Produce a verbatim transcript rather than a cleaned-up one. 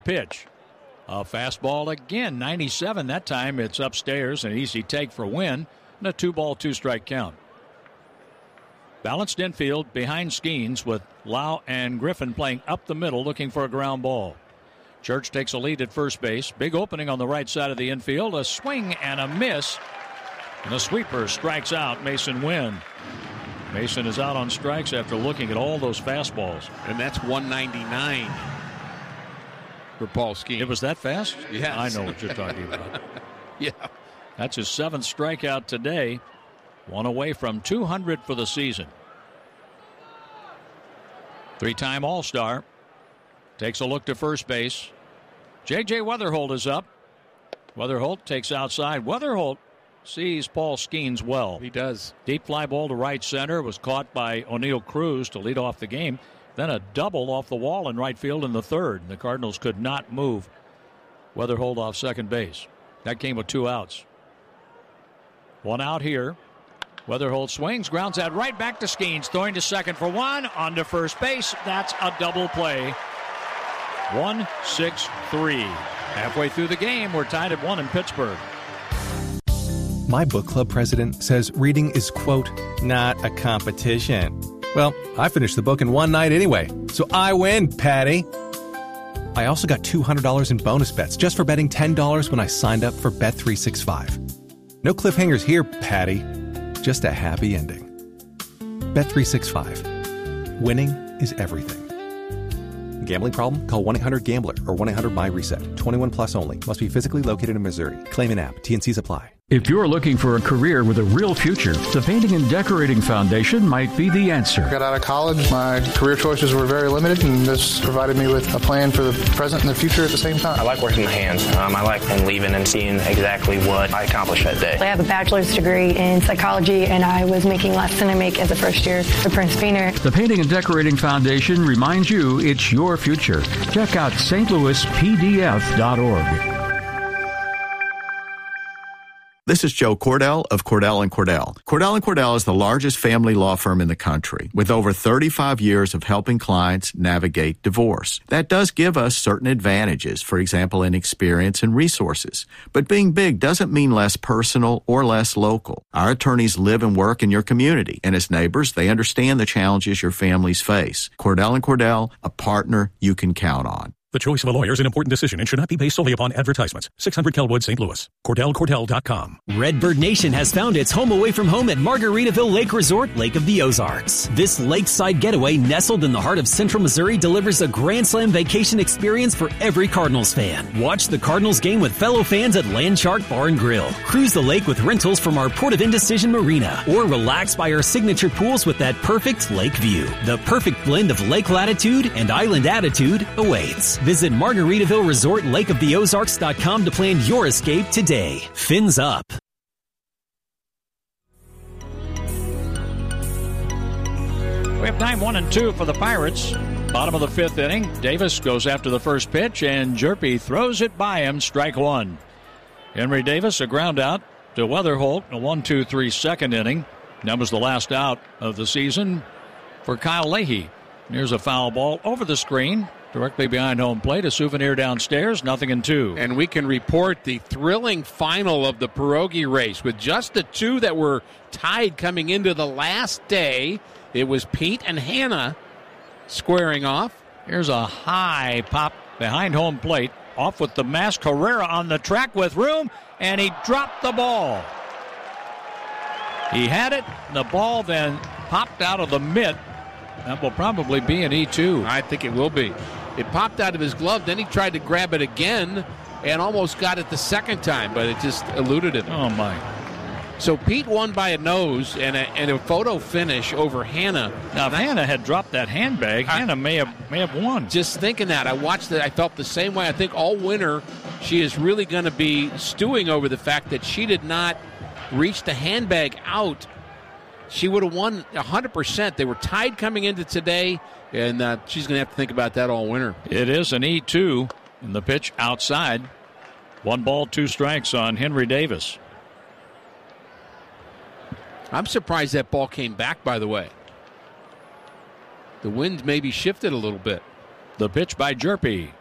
Pitch. A fastball again, ninety-seven. That time it's upstairs, an easy take for Wynn, and a two-ball, two-strike count. Balanced infield behind Skeens with Lau and Griffin playing up the middle looking for a ground ball. Church takes a lead at first base. Big opening on the right side of the infield. A swing and a miss. And the sweeper strikes out Mason Wynn. Mason is out on strikes after looking at all those fastballs. And that's one ninety-nine for Paul Skeens. It was that fast? Yes. I know what you're talking about. Yeah. That's his seventh strikeout today. One away from two hundred for the season. Three-time All-Star. Takes a look to first base. J J. Weatherholt is up. Weatherholt takes outside. Weatherholt sees Paul Skeens well. He does. Deep fly ball to right center was caught by O'Neill Cruz to lead off the game. Then a double off the wall in right field in the third. The Cardinals could not move Weatherholt off second base. That came with two outs. One out here. Weatherholt swings, grounds out right back to Skeens, throwing to second for one, on to first base. That's a double play. one six three. Halfway through the game, we're tied at one in Pittsburgh. My book club president says reading is, quote, not a competition. Well, I finished the book in one night anyway, so I win, Patty. I also got two hundred dollars in bonus bets just for betting ten dollars when I signed up for Bet three sixty-five. No cliffhangers here, Patty. Just a happy ending. Bet three sixty-five. Winning is everything. Gambling problem? Call one eight hundred gambler or one eight hundred my reset. twenty-one plus only. Must be physically located in Missouri. Claim in app. T and Cs apply. If you're looking for a career with a real future, the Painting and Decorating Foundation might be the answer. I got out of college. My career choices were very limited, and this provided me with a plan for the present and the future at the same time. I like working with hands. Um, I like leaving and seeing exactly what I accomplished that day. I have a bachelor's degree in psychology, and I was making less than I make as a first year at Prince Painter. The Painting and Decorating Foundation reminds you it's your future. Check out S T Louis P D F dot org. This is Joe Cordell of Cordell and Cordell. Cordell and Cordell is the largest family law firm in the country with over thirty-five years of helping clients navigate divorce. That does give us certain advantages, for example, in experience and resources. But being big doesn't mean less personal or less local. Our attorneys live and work in your community, and as neighbors, they understand the challenges your families face. Cordell and Cordell, a partner you can count on. The choice of a lawyer is an important decision and should not be based solely upon advertisements. six hundred Kelwood, Saint Louis. Cordell Cordell dot com. Redbird Nation has found its home away from home at Margaritaville Lake Resort, Lake of the Ozarks. This lakeside getaway, nestled in the heart of central Missouri, delivers a Grand Slam vacation experience for every Cardinals fan. Watch the Cardinals game with fellow fans at Landshark Bar and Grill. Cruise the lake with rentals from our Port of Indecision Marina. Or relax by our signature pools with that perfect lake view. The perfect blend of lake latitude and island attitude awaits. Visit Margaritaville Resort Lake of the Ozarks dot com to plan your escape today. Fins up. We have nine one and two for the Pirates. Bottom of the fifth inning. Davis goes after the first pitch, and Jerpy throws it by him. Strike one. Henry Davis, a ground out to Weatherholt. A one two three second inning. That was the last out of the season for Kyle Leahy. Here's a foul ball over the screen, directly behind home plate. A souvenir downstairs, nothing in two. And we can report the thrilling final of the pierogi race with just the two that were tied coming into the last day. It was Pete and Hannah squaring off. Here's a high pop behind home plate. Off with the mask. Herrera on the track with room, and he dropped the ball. He had it. The ball then popped out of the mitt. That will probably be an E two. I think it will be. It popped out of his glove. Then he tried to grab it again and almost got it the second time, but it just eluded him. Oh, my. So Pete won by a nose and a, and a photo finish over Hannah. Now, if Hannah had dropped that handbag, I, Hannah may have may have won. Just thinking that. I watched it. I felt the same way. I think all winter she is really going to be stewing over the fact that she did not reach the handbag out. She would have won one hundred percent. They were tied coming into today, and uh, she's going to have to think about that all winter. It is an E two, and the pitch outside. One ball, two strikes on Henry Davis. I'm surprised that ball came back, by the way. The wind maybe shifted a little bit. The pitch by Jerpy.